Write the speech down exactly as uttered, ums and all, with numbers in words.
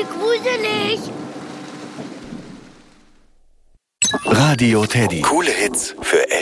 wie gruselig. Radio Teddy. Coole Hits für Eltern.